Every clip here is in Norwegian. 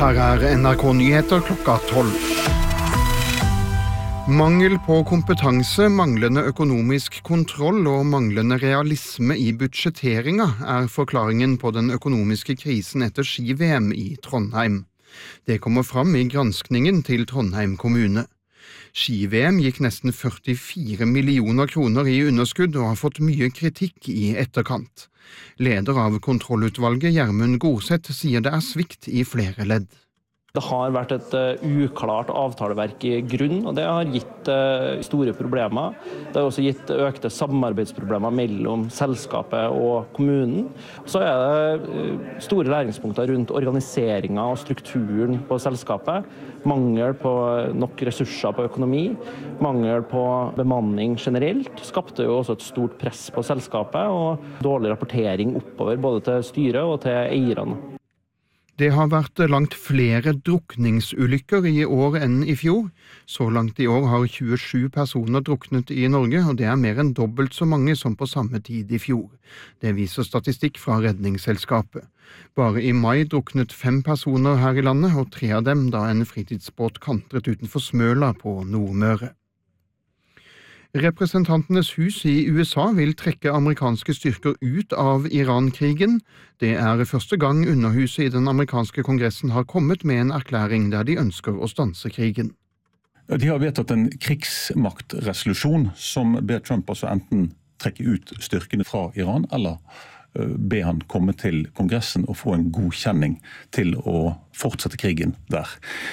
Her NRK Nyheter klokka 12. Mangel på kompetanse, manglende økonomisk kontroll og manglende realisme i budsjetteringa forklaringen på den økonomiske krisen etter ski-VM i Trondheim. Det kommer fram i granskningen til Trondheim kommune. Ski-VM gikk nesten 44 millioner kroner i underskudd og har fått mye kritikk i etterkant. Leder av kontrollutvalget, Gjermund Gorseth, sier det svikt i flere ledd. Det har vært et uklart avtaleverk i grunn, og det har gitt store problemer. Det har også gitt økte samarbeidsproblemer mellom selskapet og kommunen. Så det store læringspunkter rundt organiseringen og strukturen på selskapet. Mangel på nok ressurser på økonomi, mangel på bemanning generelt, skapte jo også et stort press på selskapet, og dårlig rapportering oppover både til styret og til eierne. Det har vært langt flere drukningsulykker i år enn i fjor. Så langt i år har 27 personer druknet i Norge, og det mer enn dobbelt så mange som på samme tid i fjor. Det viser statistikk fra Redningsselskapet. Bare i mai druknet 5 personer her i landet, og 3 av dem da en fritidsbåt kantret utenfor Smøla på Nordmøre. Representantenes hus i USA vil trekke amerikanske styrker ut av Iran-krigen. Det første gang underhuset i den amerikanske kongressen har kommet med en erklæring der de ønsker å stanse krigen. De har vedtatt en krigsmaktresolusjon som ber Trump altså enten trekke ut styrkene fra Iran, eller be han komme til kongressen og få en godkjenning til å fortsette krigen der.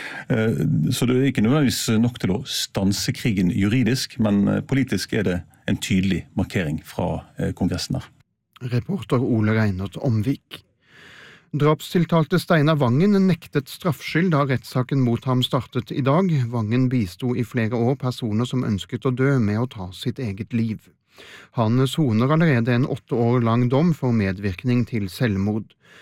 Så det ikke nødvendigvis nok til å stanse krigen juridisk, men politisk det en tydelig markering fra kongressen her. Reporter Ole Reinert Omvik. Drapstiltalte Steinar Vangen nektet straffskyld da rettssaken mot ham startet i dag. Vangen bisto i flere år personer som ønsket å dø med å ta sitt eget liv. Han soner allerede en 8 år lang dom for medvirkning til selvmord.